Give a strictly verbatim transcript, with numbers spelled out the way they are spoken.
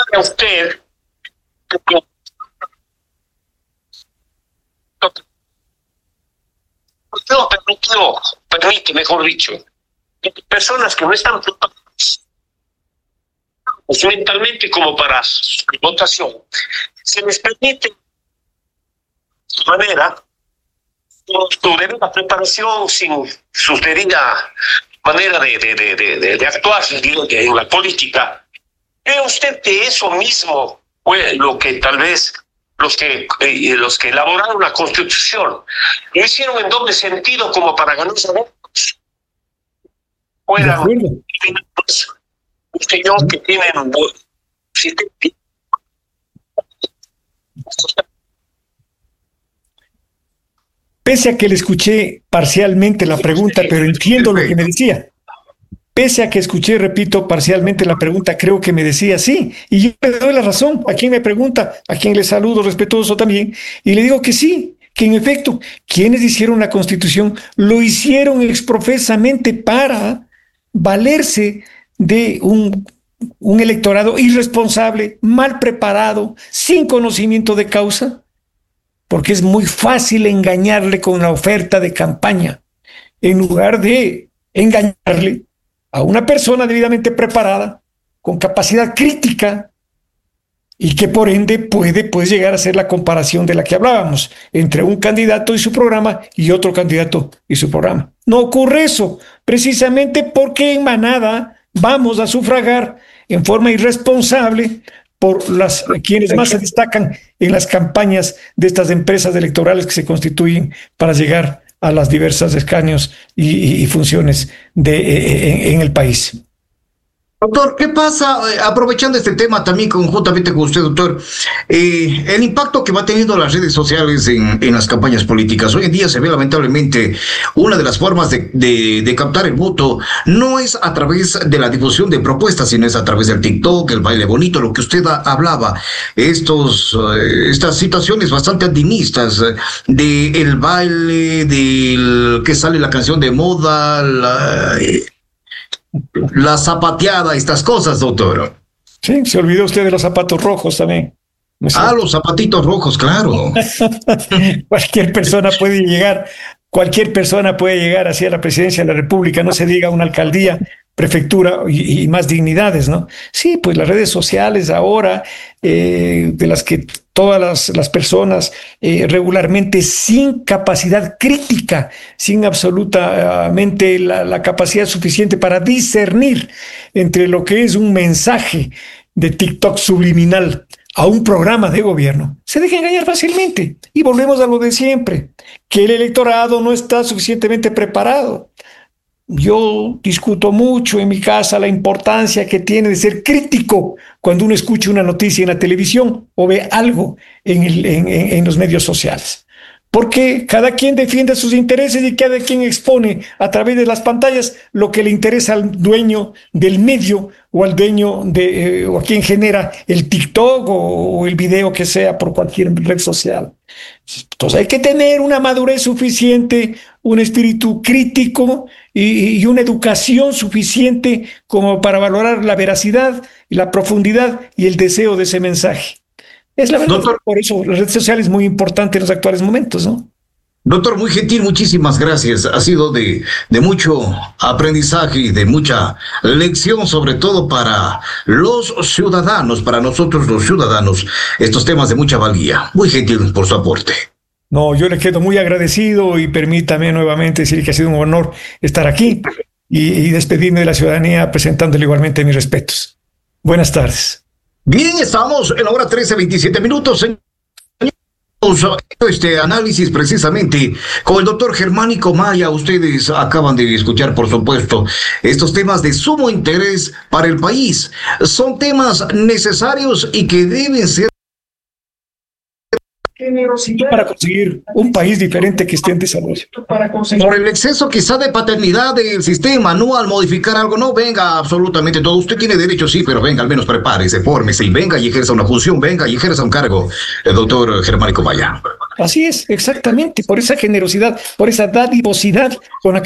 a usted que no permitió, permite, mejor dicho, que personas que no están preparadas mentalmente como para su votación, se les permite de manera, con su debida preparación, sin su debida manera de, de, de, de, de actuar en la política. ¿Cree usted que eso mismo fue lo que tal vez los que eh, los que elaboraron la Constitución lo hicieron en doble sentido como para ganarse votos? Fueran un señor que tiene un buen sistema. Pese a que le escuché parcialmente la pregunta, pero entiendo lo que me decía. Pese a que escuché, repito, parcialmente la pregunta, creo que me decía sí. Y yo le doy la razón a quien me pregunta, a quien le saludo respetuoso también, y le digo que sí, que en efecto, quienes hicieron la Constitución lo hicieron exprofesamente para valerse de un, un electorado irresponsable, mal preparado, sin conocimiento de causa, porque es muy fácil engañarle con la oferta de campaña, en lugar de engañarle a una persona debidamente preparada, con capacidad crítica, y que por ende puede pues, llegar a ser la comparación de la que hablábamos, entre un candidato y su programa y otro candidato y su programa. No ocurre eso, precisamente porque en manada vamos a sufragar en forma irresponsable por las quienes más se destacan en las campañas de estas empresas electorales que se constituyen para llegar a las diversas escaños y, y, y funciones de, eh, en, en el país. Doctor, ¿qué pasa, eh, aprovechando este tema también conjuntamente con usted, doctor, eh, el impacto que va teniendo las redes sociales en, en las campañas políticas? Hoy en día se ve lamentablemente una de las formas de, de, de captar el voto no es a través de la difusión de propuestas, sino es a través del TikTok, el baile bonito, lo que usted a, hablaba, estos, eh, estas situaciones bastante antinistas eh, de el baile, del que sale la canción de moda, la... Eh, La zapateada, estas cosas, doctor. Sí, se olvidó usted de los zapatos rojos también. ¿No? Ah, los zapatitos rojos, claro. Cualquier persona puede llegar, cualquier persona puede llegar hacia la presidencia de la República, no se diga una alcaldía, prefectura y, y más dignidades, ¿no? Sí, pues las redes sociales ahora, eh, de las que todas las, las personas eh, regularmente sin capacidad crítica, sin absolutamente la, la capacidad suficiente para discernir entre lo que es un mensaje de TikTok subliminal a un programa de gobierno, se deja engañar fácilmente. Y volvemos a lo de siempre, que el electorado no está suficientemente preparado. Yo discuto mucho en mi casa la importancia que tiene de ser crítico cuando uno escucha una noticia en la televisión o ve algo en, el, en, en los medios sociales. Porque cada quien defiende sus intereses y cada quien expone a través de las pantallas lo que le interesa al dueño del medio o al dueño de, eh, o a quien genera el TikTok o, o el video que sea por cualquier red social. Entonces hay que tener una madurez suficiente, un espíritu crítico y, y una educación suficiente como para valorar la veracidad, la profundidad y el deseo de ese mensaje. Es la verdad, doctor, por eso la red social es muy importante en los actuales momentos, ¿no? Doctor, muy gentil, muchísimas gracias. Ha sido de, de mucho aprendizaje y de mucha lección, sobre todo para los ciudadanos, para nosotros los ciudadanos, estos temas de mucha valía. Muy gentil por su aporte. No, yo le quedo muy agradecido y permítame nuevamente decir que ha sido un honor estar aquí y, y despedirme de la ciudadanía presentándole igualmente mis respetos. Buenas tardes. Bien, estamos en la hora trece, veintisiete minutos. Este análisis precisamente con el doctor Germánico Maya. Ustedes acaban de escuchar, por supuesto, estos temas de sumo interés para el país. Son temas necesarios y que deben ser para conseguir un país diferente que esté en desarrollo. Por el exceso quizá de paternidad del sistema, no al modificar algo, no venga absolutamente todo. Usted tiene derecho, sí, pero venga, al menos prepárese, fórmese y venga y ejerza una función, venga y ejerza un cargo, el doctor Germánico Maya. Así es, exactamente, por esa generosidad, por esa dadivosidad con la que